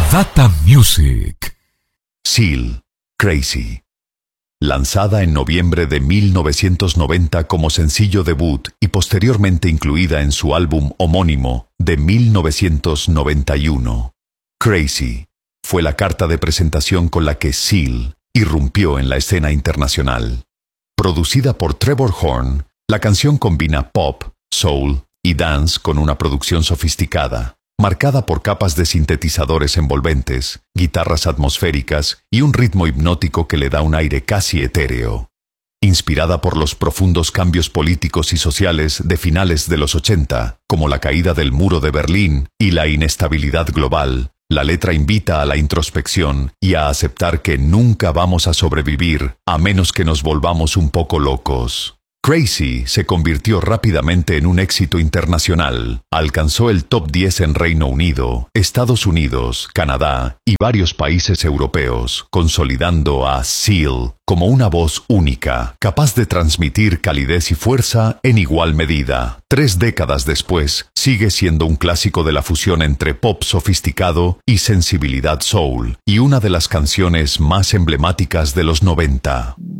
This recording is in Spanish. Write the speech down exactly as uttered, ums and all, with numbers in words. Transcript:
Data Music. Seal, Crazy. Lanzada en noviembre de mil novecientos noventa como sencillo debut y posteriormente incluida en su álbum homónimo de mil novecientos noventa y uno. Crazy fue la carta de presentación con la que Seal irrumpió en la escena internacional. Producida por Trevor Horn, la canción combina pop, soul y dance con una producción sofisticada, marcada por capas de sintetizadores envolventes, guitarras atmosféricas y un ritmo hipnótico que le da un aire casi etéreo. Inspirada por los profundos cambios políticos y sociales de finales de los ochenta, como la caída del muro de Berlín y la inestabilidad global, la letra invita a la introspección y a aceptar que nunca vamos a sobrevivir a menos que nos volvamos un poco locos. Crazy se convirtió rápidamente en un éxito internacional. Alcanzó el top diez en Reino Unido, Estados Unidos, Canadá y varios países europeos, consolidando a Seal como una voz única, capaz de transmitir calidez y fuerza en igual medida. Tres décadas después, sigue siendo un clásico de la fusión entre pop sofisticado y sensibilidad soul, y una de las canciones más emblemáticas de los noventa.